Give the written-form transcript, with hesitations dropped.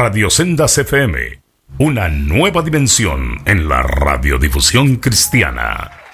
Radio Sendas FM, una nueva dimensión en la radiodifusión cristiana.